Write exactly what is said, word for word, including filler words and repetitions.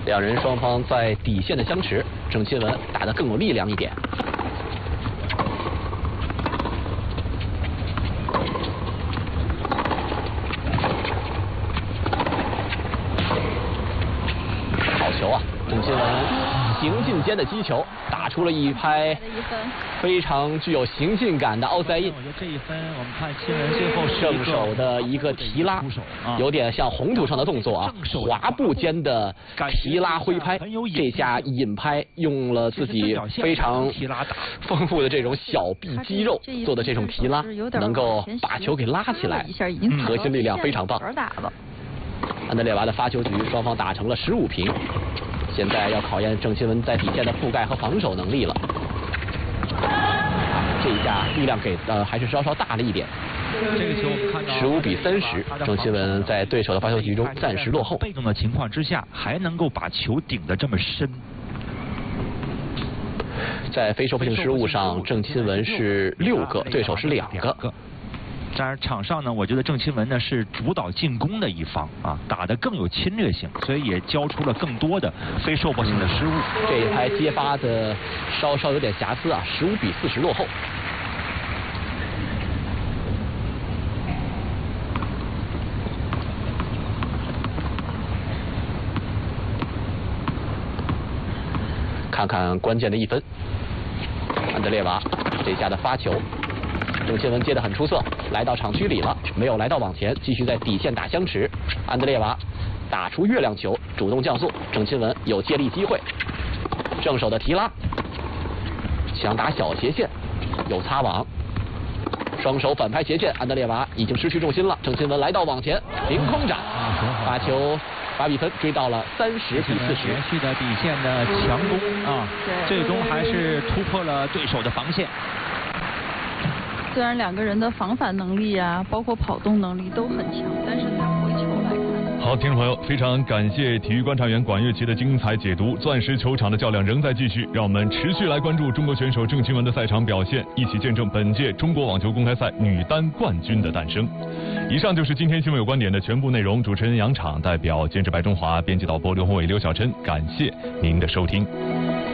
两人双方在底线的相持，郑钦文打得更有力量一点。好球啊！郑钦文行进间的击球，打出了一拍非常具有行进感的奥赛印。 我觉得这一分，我们看钦文最后正手的一个提拉，有点像红土上的动作啊，滑步间的提拉挥拍。这下引拍用了自己非常丰富的这种小臂肌肉做的这种提拉，能够把球给拉起来，核心力量非常棒。安德烈娃的发球局，双方打成了十五平。现在要考验郑钦文在底线的覆盖和防守能力了。这一下力量给呃还是稍稍大了一点。 这个球我们看到十五比三十，郑钦文在对手的发球局中暂时落后。 被动的情况之下，还能够把球顶得这么深。 在非受迫性失误上，郑钦文是六个，对手是两个。 当然，场上呢，我觉得郑钦文呢是主导进攻的一方啊，打得更有侵略性，所以也交出了更多的非受迫性的失误。 这一拍接发的稍稍有点瑕疵啊，十五比四十落后。看看关键的一分，安德烈娃这下的发球。郑钦文接得很出色，来到场区里了，没有来到网前，继续在底线打相持。安德烈娃打出月亮球，主动降速，郑钦文有接力机会。正手的提拉，想打小斜线，有擦网，双手反拍斜线，安德烈娃已经失去重心了。郑钦文来到网前，凌空斩，把球把比分追到了三十比四十。 连续的底线的强攻啊，最终还是突破了对手的防线。 虽然两个人的防反能力啊，包括跑动能力都很强，但是在回球来看， 好，听众朋友，非常感谢体育观察员管乐琪的精彩解读。钻石球场的较量仍在继续，让我们持续来关注中国选手郑钦文的赛场表现，一起见证本届中国网球公开赛女单冠军的诞生。以上就是今天新闻有观点的全部内容。主持人杨昶，代表监制白中华，编辑导播刘宏伟、刘晓琛，感谢您的收听。